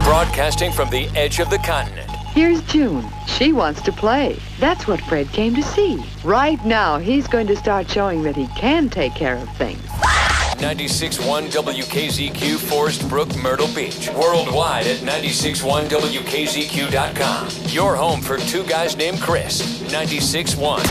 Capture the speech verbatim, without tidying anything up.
Broadcasting from the edge of the continent. Here's June. She wants to play. That's what Fred came to see. Right now, he's going to start showing that he can take care of things. ninety-six point one W K Z Q, Forest Brook, Myrtle Beach. Worldwide at ninety-six point one W K Z Q dot com. Your home for two guys named Chris. ninety-six point one.